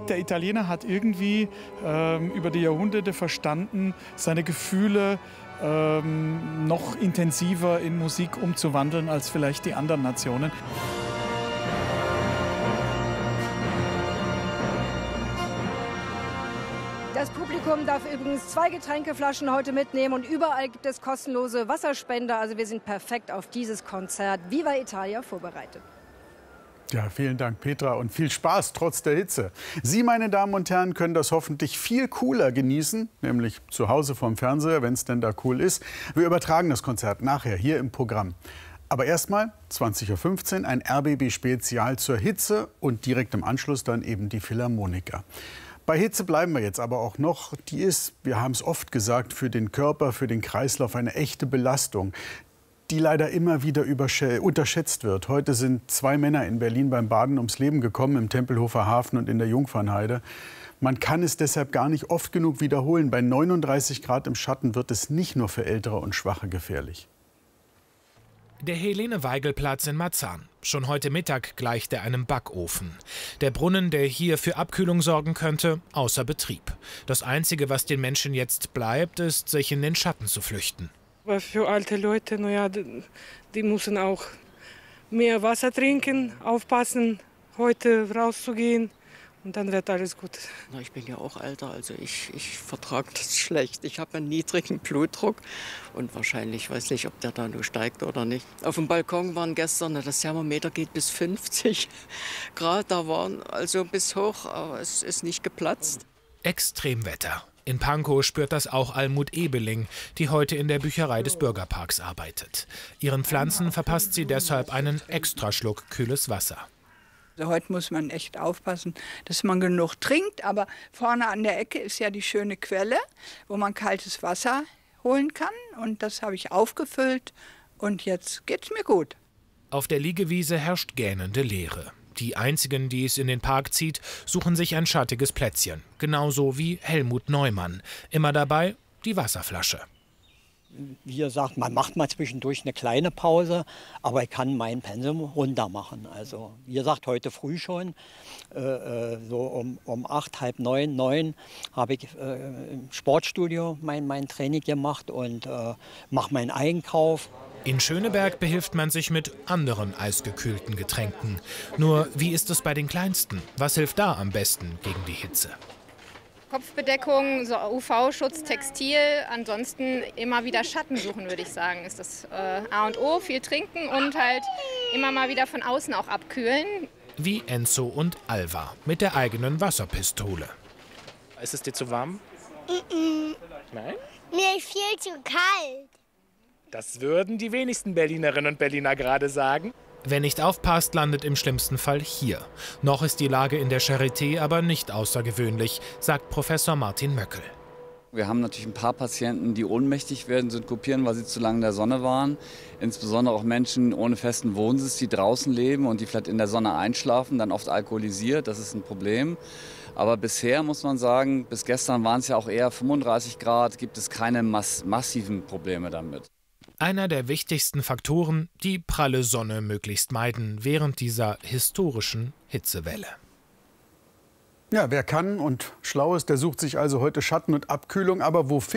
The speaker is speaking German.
Der Italiener hat irgendwie über die Jahrhunderte verstanden, seine Gefühle noch intensiver in Musik umzuwandeln als vielleicht die anderen Nationen. Das Publikum darf übrigens 2 Getränkeflaschen heute mitnehmen und überall gibt es kostenlose Wasserspender. Also wir sind perfekt auf dieses Konzert Viva Italia vorbereitet. Ja, vielen Dank, Petra, und viel Spaß trotz der Hitze. Sie, meine Damen und Herren, können das hoffentlich viel cooler genießen, nämlich zu Hause vorm Fernseher, wenn es denn da cool ist. Wir übertragen das Konzert nachher hier im Programm. Aber erstmal 20:15 Uhr ein RBB-Spezial zur Hitze und direkt im Anschluss dann eben die Philharmoniker. Bei Hitze bleiben wir jetzt aber auch noch. Die ist, wir haben es oft gesagt, für den Körper, für den Kreislauf eine echte Belastung, die leider immer wieder unterschätzt wird. Heute sind 2 Männer in Berlin beim Baden ums Leben gekommen, im Tempelhofer Hafen und in der Jungfernheide. Man kann es deshalb gar nicht oft genug wiederholen. Bei 39 Grad im Schatten wird es nicht nur für Ältere und Schwache gefährlich. Der Helene-Weigel-Platz in Marzahn. Schon heute Mittag gleicht er einem Backofen. Der Brunnen, der hier für Abkühlung sorgen könnte, außer Betrieb. Das Einzige, was den Menschen jetzt bleibt, ist, sich in den Schatten zu flüchten. Aber für alte Leute, naja, die müssen auch mehr Wasser trinken, aufpassen, heute rauszugehen. Und dann wird alles gut. Na, ich bin ja auch älter, also ich vertrage das schlecht. Ich habe einen niedrigen Blutdruck und wahrscheinlich, weiß nicht, ob der da nur steigt oder nicht. Auf dem Balkon waren gestern, das Thermometer geht bis 50 Grad, da waren also bis hoch, aber es ist nicht geplatzt. Extremwetter. In Pankow spürt das auch Almut Ebeling, die heute in der Bücherei des Bürgerparks arbeitet. Ihren Pflanzen verpasst sie deshalb einen Extraschluck kühles Wasser. Also heute muss man echt aufpassen, dass man genug trinkt. Aber vorne an der Ecke ist ja die schöne Quelle, wo man kaltes Wasser holen kann. Und das habe ich aufgefüllt und jetzt geht's mir gut. Auf der Liegewiese herrscht gähnende Leere. Die einzigen, die es in den Park zieht, suchen sich ein schattiges Plätzchen. Genauso wie Helmut Neumann. Immer dabei die Wasserflasche. Wie gesagt, man macht mal zwischendurch eine kleine Pause, aber ich kann mein Pensum runter machen. Also wie gesagt, heute früh schon, so um 8, halb 9, 9 habe ich im Sportstudio mein Training gemacht und mache meinen Einkauf. In Schöneberg behilft man sich mit anderen eisgekühlten Getränken. Nur wie ist es bei den Kleinsten? Was hilft da am besten gegen die Hitze? Kopfbedeckung, so UV-Schutz, Textil, ansonsten immer wieder Schatten suchen, würde ich sagen, ist das A und O. Viel trinken und halt immer mal wieder von außen auch abkühlen. Wie Enzo und Alva mit der eigenen Wasserpistole. Ist es dir zu warm? Nein? Mir ist viel zu kalt. Das würden die wenigsten Berlinerinnen und Berliner gerade sagen. Wer nicht aufpasst, landet im schlimmsten Fall hier. Noch ist die Lage in der Charité aber nicht außergewöhnlich, sagt Professor Martin Möckel. Wir haben natürlich ein paar Patienten, die ohnmächtig werden, synkopieren, weil sie zu lange in der Sonne waren. Insbesondere auch Menschen ohne festen Wohnsitz, die draußen leben und die vielleicht in der Sonne einschlafen, dann oft alkoholisiert. Das ist ein Problem. Aber bisher muss man sagen, bis gestern waren es ja auch eher 35 Grad, gibt es keine massiven Probleme damit. Einer der wichtigsten Faktoren, die pralle Sonne möglichst meiden während dieser historischen Hitzewelle. Ja, wer kann und schlau ist, der sucht sich also heute Schatten und Abkühlung. Aber wo